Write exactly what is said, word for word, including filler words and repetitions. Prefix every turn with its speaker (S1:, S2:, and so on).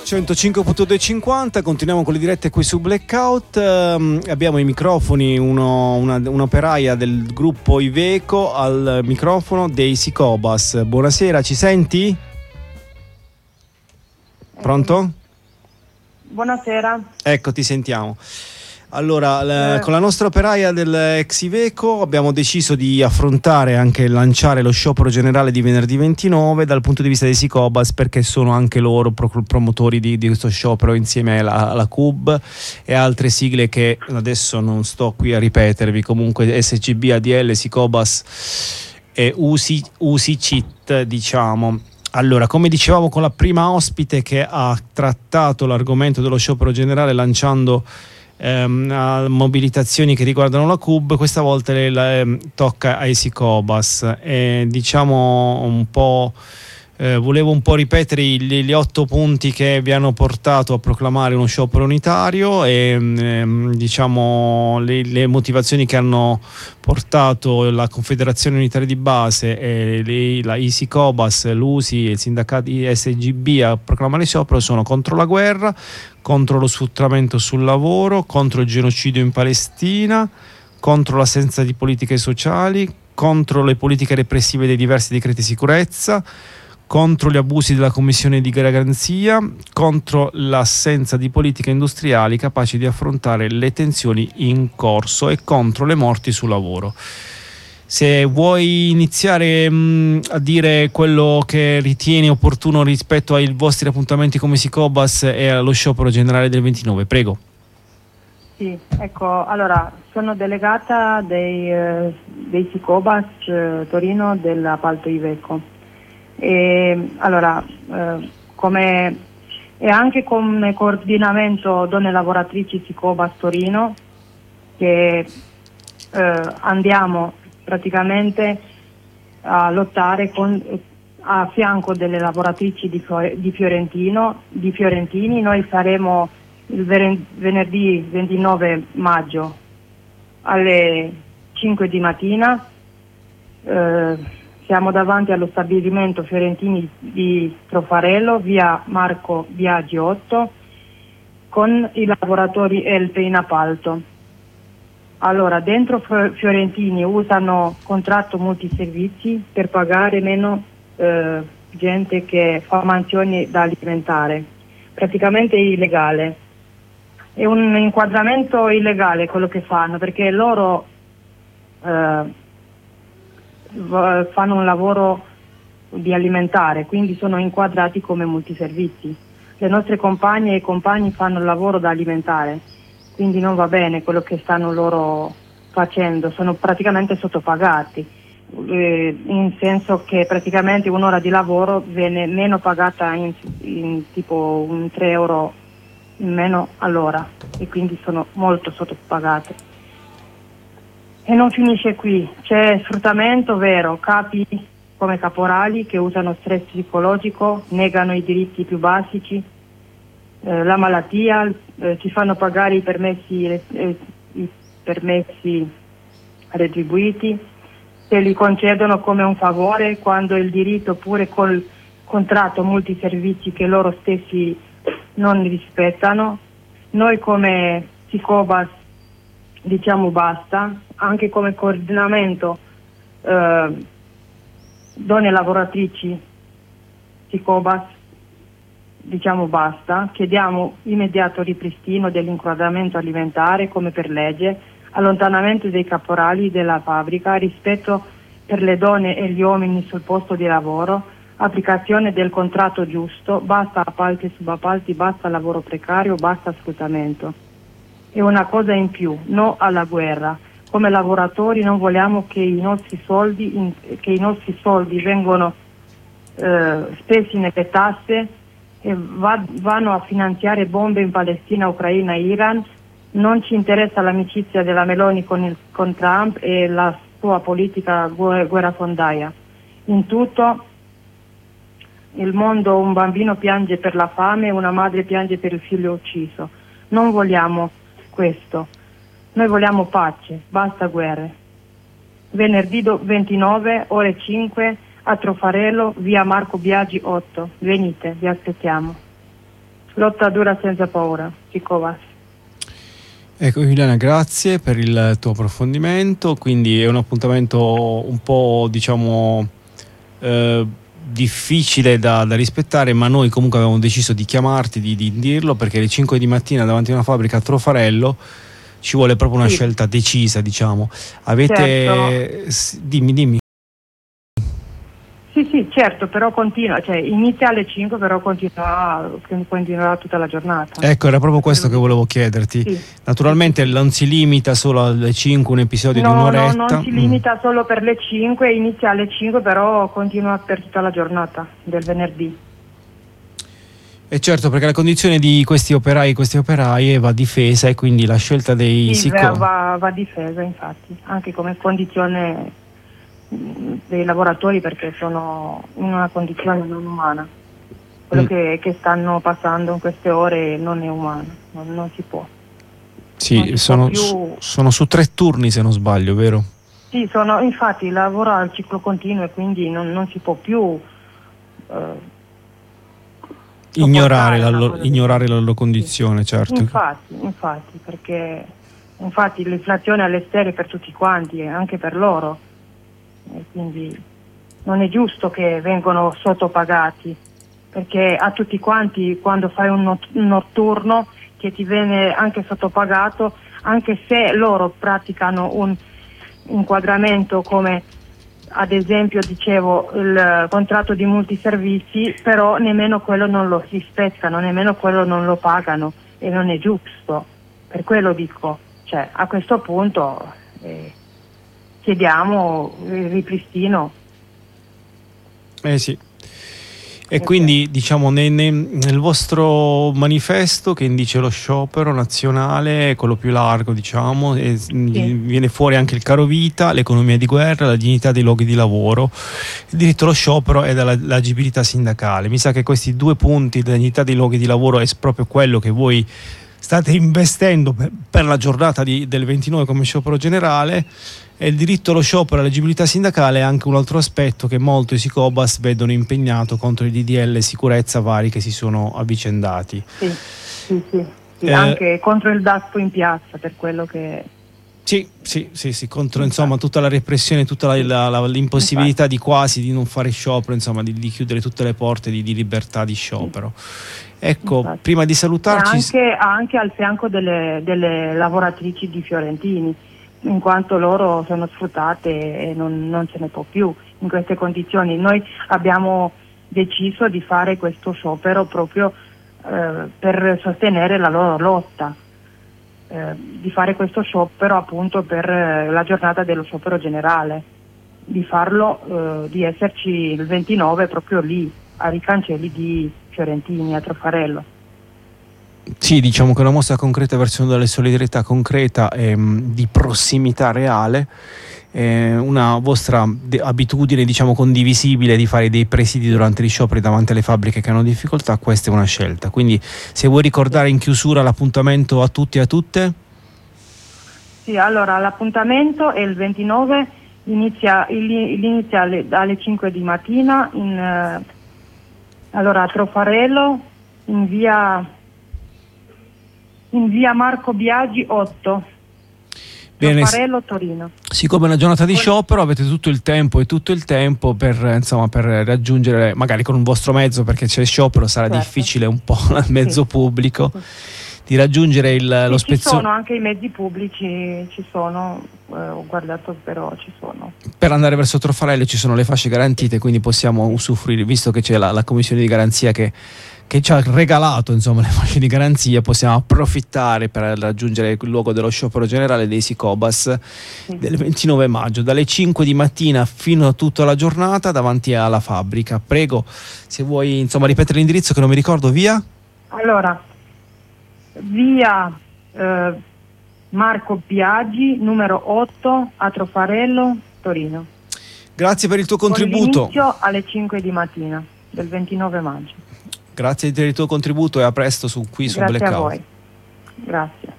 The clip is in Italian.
S1: centocinque virgola duecentocinquanta, continuiamo con le dirette qui su Blackout. Um, abbiamo ai microfoni uno, una, un'operaia del gruppo Iveco al microfono, Daisy Cobas. Buonasera, ci senti? Pronto?
S2: Buonasera.
S1: Ecco, ti sentiamo. Allora, l- con la nostra operaia dell'ex Iveco abbiamo deciso di affrontare anche lanciare lo sciopero generale di venerdì ventinove dal punto di vista dei Sicobas, perché sono anche loro pro- promotori di, di questo sciopero insieme alla, alla C U B e altre sigle che adesso non sto qui a ripetervi. Comunque S C B, A D L, Sicobas e U S I, U S I C I T, diciamo. Allora, come dicevamo con la prima ospite che ha trattato l'argomento dello sciopero generale lanciando Ehm, a mobilitazioni che riguardano la C U B, questa volta le, la, eh, tocca ai Sicobas e diciamo un po' eh, volevo un po' ripetere gli, gli otto punti che vi hanno portato a proclamare uno sciopero unitario e ehm, diciamo le, le motivazioni che hanno portato la Confederazione Unitaria di Base e le, la I Sicobas, l'U S I e il sindacato S G B a proclamare il sciopero sono contro la guerra, contro lo sfruttamento sul lavoro, contro il genocidio in Palestina, contro l'assenza di politiche sociali, contro le politiche repressive dei diversi decreti sicurezza, contro gli abusi della Commissione di garanzia, contro l'assenza di politiche industriali capaci di affrontare le tensioni in corso e contro le morti sul lavoro. Se vuoi iniziare mh, a dire quello che ritieni opportuno rispetto ai vostri appuntamenti come Sicobas e allo sciopero generale del ventinove, prego.
S2: Sì, ecco, allora sono delegata dei, eh, dei Sicobas eh, Torino dell'appalto Iveco. E allora eh, come e anche come coordinamento donne lavoratrici Sicobas Torino che eh, andiamo praticamente a lottare con, a fianco delle lavoratrici di, di Fiorentino di Fiorentini. Noi faremo il venerdì ventinove maggio alle cinque di mattina. eh, Siamo davanti allo stabilimento Fiorentini di Trofarello, via Marco Biagi otto, con i lavoratori Elpe in appalto. Allora, dentro Fiorentini usano contratto multiservizi per pagare meno eh, gente che fa mansioni da alimentare. Praticamente è illegale. È un inquadramento illegale quello che fanno, perché loro eh, fanno un lavoro di alimentare, quindi sono inquadrati come multiservizi. Le nostre compagne e compagni fanno il lavoro da alimentare, quindi non va bene quello che stanno loro facendo, sono praticamente sottopagati, eh, in senso che praticamente un'ora di lavoro viene meno pagata in, in tipo un tre euro in meno all'ora e quindi sono molto sottopagate. E non finisce qui, c'è sfruttamento vero, capi come caporali che usano stress psicologico, negano i diritti più basici, eh, la malattia, eh, ci fanno pagare i permessi, eh, i permessi retribuiti, se li concedono come un favore quando il diritto pure col contratto multiservizi che loro stessi non rispettano. Noi come Sicobas diciamo basta, anche come coordinamento eh, donne lavoratrici Sicobas diciamo basta, chiediamo immediato ripristino dell'inquadramento alimentare come per legge, allontanamento dei caporali della fabbrica, rispetto per le donne e gli uomini sul posto di lavoro, applicazione del contratto giusto, basta appalti e subappalti, basta lavoro precario, basta sfruttamento. E una cosa in più, no alla guerra. Come lavoratori non vogliamo che i nostri soldi, in, che i nostri soldi vengono eh, spesi nelle tasse e va, vanno a finanziare bombe in Palestina, Ucraina e Iran. Non ci interessa l'amicizia della Meloni con, il, con Trump e la sua politica guerrafondaia. In tutto il mondo un bambino piange per la fame e una madre piange per il figlio ucciso. Non vogliamo questo, noi vogliamo pace, basta guerre. Venerdì ventinove ore cinque a Trofarello, via Marco Biagi otto, venite, vi aspettiamo. lotta dura senza paura, Sicobas.
S1: Ecco Juliana, grazie per il tuo approfondimento. Quindi è un appuntamento un po', diciamo, eh, difficile da, da rispettare, ma noi comunque avevamo deciso di chiamarti, di, di dirlo, perché alle cinque di mattina davanti a una fabbrica a Trofarello ci vuole proprio una
S2: sì.
S1: scelta decisa, diciamo. Avete
S2: certo.
S1: dimmi dimmi
S2: Sì, sì, certo, però continua, cioè inizia alle cinque, però continua, continuerà tutta la giornata.
S1: Ecco, era proprio questo che volevo chiederti.
S2: Sì.
S1: Naturalmente sì, sì. Non si limita solo alle cinque, un episodio
S2: no,
S1: di un'oretta.
S2: No, non si limita mm. solo per le cinque, inizia alle cinque, però continua per tutta la giornata del venerdì.
S1: E certo, perché la condizione di questi operai, queste operaie va difesa, e quindi la scelta dei
S2: sì,
S1: sico...
S2: va, va difesa, infatti, anche come condizione dei lavoratori, perché sono in una condizione non umana. Quello mm. che, che stanno passando in queste ore non è umano, non, non si può.
S1: Sì,
S2: si
S1: sono,
S2: più...
S1: sono su tre turni se non sbaglio, vero?
S2: Sì, sono, infatti lavora al ciclo continuo e quindi non, non si può più eh,
S1: ignorare, la, lo, ignorare la loro condizione, sì. certo.
S2: Infatti, infatti, perché infatti l'inflazione all'estero è per tutti quanti e anche per loro. E quindi non è giusto che vengono sottopagati, perché a tutti quanti quando fai un, not- un notturno che ti viene anche sottopagato, anche se loro praticano un inquadramento come ad esempio dicevo il contratto di multiservizi, però nemmeno quello non lo rispettano, nemmeno quello non lo pagano, e non è giusto. Per quello dico, cioè a questo punto eh, chiediamo il ripristino.
S1: Eh sì. E quindi diciamo ne, ne, nel vostro manifesto che indice lo sciopero nazionale, quello più largo diciamo, e sì. viene fuori anche il caro vita, l'economia di guerra, la dignità dei luoghi di lavoro, il diritto allo sciopero e l'agibilità sindacale. Mi sa che questi due punti, la dignità dei luoghi di lavoro, è proprio quello che voi state investendo per, per la giornata di, del ventinove come sciopero generale. E il diritto allo sciopero e l'agibilità sindacale è anche un altro aspetto che molto i Sicobas vedono impegnato contro i D D L sicurezza vari che si sono avvicendati.
S2: Sì, sì, sì, sì.
S1: Eh,
S2: anche contro il DASPO in piazza, per quello che...
S1: Sì, sì, sì, sì, contro insomma tutta la repressione, tutta la, la, la, l'impossibilità Infatti. di quasi di non fare sciopero, insomma di, di chiudere tutte le porte di, di libertà di sciopero. Ecco, Infatti. prima di salutarci...
S2: Anche, anche al fianco delle, delle lavoratrici di Fiorentini, in quanto loro sono sfruttate e non, non se ne può più in queste condizioni. Noi abbiamo deciso di fare questo sciopero proprio eh, per sostenere la loro lotta, eh, di fare questo sciopero appunto per eh, la giornata dello sciopero generale, di farlo, eh, di esserci il ventinove proprio lì, ai cancelli di Fiorentini, a Trofarello.
S1: Sì, diciamo che è una mostra concreta verso della solidarietà concreta e mh, di prossimità reale, eh, una vostra de- abitudine diciamo condivisibile di fare dei presidi durante gli scioperi davanti alle fabbriche che hanno difficoltà. Questa è una scelta, quindi se vuoi ricordare in chiusura l'appuntamento a tutti e a tutte.
S2: Sì, allora l'appuntamento è il ventinove, inizia, inizia alle, alle cinque di mattina in, eh, allora a Trofarello in via in via Marco Biagi otto, Trofarello, Torino.
S1: Siccome è una giornata di sciopero avete tutto il tempo e tutto il tempo per insomma per raggiungere, magari con un vostro mezzo, perché c'è sciopero, sarà certo. difficile un po' il mezzo sì. pubblico, di raggiungere il, sì, lo spezzone.
S2: Ci sono anche i mezzi pubblici, ci sono, eh, ho guardato, però ci sono.
S1: Per andare verso Trofarello ci sono le fasce garantite, quindi possiamo usufruire, visto che c'è la, la commissione di garanzia che che ci ha regalato insomma le fasce di garanzia, possiamo approfittare per raggiungere il luogo dello sciopero generale dei Sicobas sì. del ventinove maggio dalle cinque di mattina fino a tutta la giornata davanti alla fabbrica. Prego, se vuoi insomma ripetere l'indirizzo che non mi ricordo. Via?
S2: Allora, via eh, Marco Biagi numero otto a Trofarello, Torino.
S1: Grazie per il tuo contributo.
S2: Con l'inizio alle cinque di mattina del ventinove maggio.
S1: Grazie per il tuo contributo e a presto su qui su
S2: Grazie
S1: Blackout.
S2: a voi. Grazie.